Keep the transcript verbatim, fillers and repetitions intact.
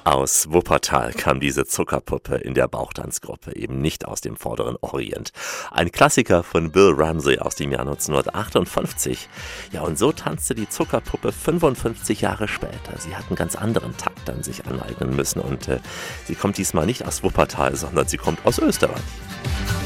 Aus Wuppertal kam diese Zuckerpuppe in der Bauchtanzgruppe, eben nicht aus dem vorderen Orient. Ein Klassiker von Bill Ramsey aus dem Jahr neunzehnhundertachtundfünfzig. Ja, und so tanzte die Zuckerpuppe fünfundfünfzig Jahre später. Sie hat einen ganz anderen Takt an sich aneignen müssen und äh, sie kommt diesmal nicht aus Wuppertal, sondern sie kommt aus Österreich.